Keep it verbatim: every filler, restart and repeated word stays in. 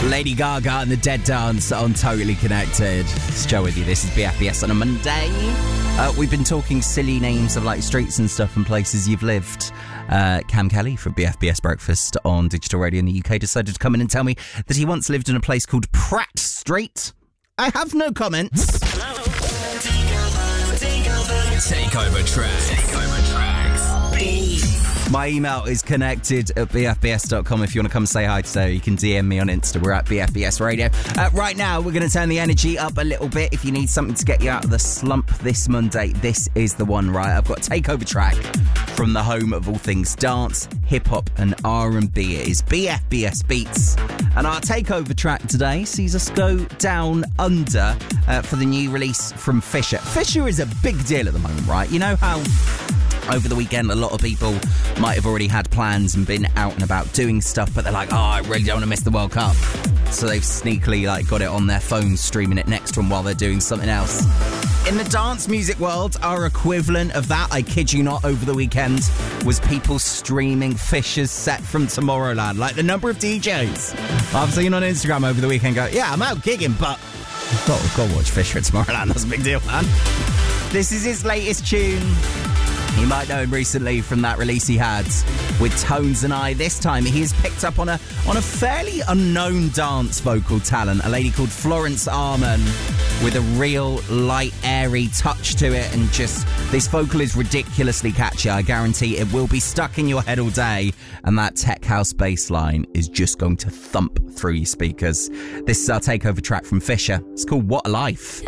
Lady Gaga and the Dead Dance on Totally Connected. It's Joe with you. This is B F B S on a Monday. Uh, we've been talking silly names of like streets and stuff and places you've lived. Uh, Cam Kelly from B F B S Breakfast on Digital Radio in the U K decided to come in and tell me that he once lived in a place called Pratt Street. I have no comments. Takeover tracks. Takeover tracks. My email is connected at b f b s dot com if you want to come say hi today. You can D M me on Insta. We're at B F B S Radio. Uh, right now, we're going to turn the energy up a little bit. If you need something to get you out of the slump this Monday, this is the one, right? I've got a takeover track from the home of all things dance, hip-hop and R and B. It is B F B S Beats. And our takeover track today sees us go down under uh, for the new release from Fisher. Fisher is a big deal at the moment, right? You know how over the weekend a lot of people might have already had plans and been out and about doing stuff, but they're like, oh, I really don't want to miss the World Cup. So they've sneakily like got it on their phone, streaming it next to them while they're doing something else. In the dance music world, our equivalent of that, I kid you not, over the weekend, was people streaming Fisher's set from Tomorrowland. Like the number of D Js I've seen on Instagram over the weekend go, yeah, I'm out gigging, but I've got, I've got to watch Fisher at Tomorrowland. That's a big deal, man. This is his latest tune. You might know him recently from that release he had with Tones and I. This time he has picked up on a on a fairly unknown dance vocal talent, a lady called Florence Arman, with a real light, airy touch to it, and just this vocal is ridiculously catchy. I guarantee it will be stuck in your head all day, and that tech house bass line is just going to thump through your speakers. This is our takeover track from Fisher. It's called What a Life.